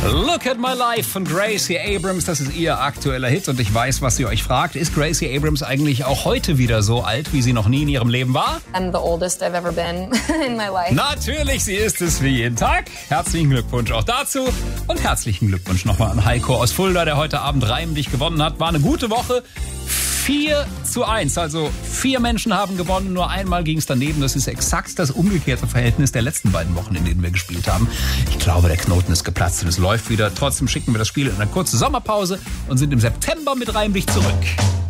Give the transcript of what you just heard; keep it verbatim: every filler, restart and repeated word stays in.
Look at My Life von Gracie Abrams, das ist ihr aktueller Hit und ich weiß, was ihr euch fragt. Ist Gracie Abrams eigentlich auch heute wieder so alt, wie sie noch nie in ihrem Leben war? I'm the oldest I've ever been in my life. Natürlich, sie ist es wie jeden Tag. Herzlichen Glückwunsch auch dazu und herzlichen Glückwunsch nochmal an Heiko aus Fulda, der heute Abend reimlich gewonnen hat. War eine gute Woche. vier zu eins, also vier Menschen haben gewonnen, nur einmal ging es daneben. Das ist exakt das umgekehrte Verhältnis der letzten beiden Wochen, in denen wir gespielt haben. Ich glaube, der Knoten ist geplatzt und es läuft wieder. Trotzdem schicken wir das Spiel in eine kurze Sommerpause und sind im September mit Reimlich zurück.